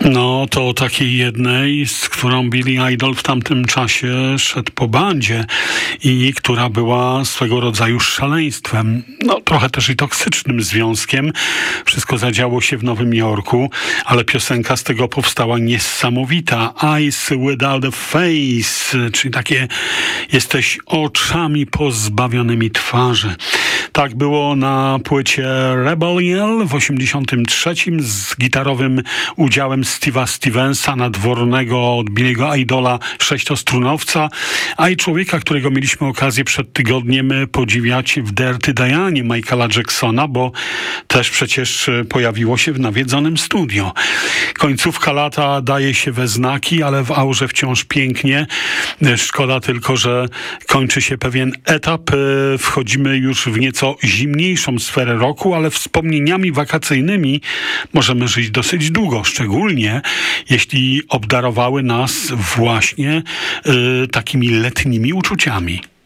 No to takiej jednej, z którą Billy Idol w tamtym czasie szedł po bandzie i która była swego rodzaju szaleństwem. No trochę też i toksycznym związkiem. Wszystko zadziało się w Nowym Jorku, ale piosenka z tego powstała niesamowita. Eyes Without a Face, czyli takie jesteś oczami pozbawionymi twarzy. Tak było na płycie Rebel Yell w 83 z gitarowym udziałem Steve'a Stevensa, nadwornego od Billy'ego Idola sześciostrunowca, a i człowieka, którego mieliśmy okazję przed tygodniem podziwiać w Dirty Dianie Michaela Jacksona, bo też przecież pojawiło się w nawiedzonym studio. Końcówka lata daje się we znaki, ale w aurze wciąż pięknie. Szkoda tylko, że kończy się pewien etap. Wchodzimy już w nieco zimniejszą sferę roku, ale wspomnieniami wakacyjnymi możemy żyć dosyć długo, szczególnie jeśli obdarowały nas właśnie takimi letnimi uczuciami.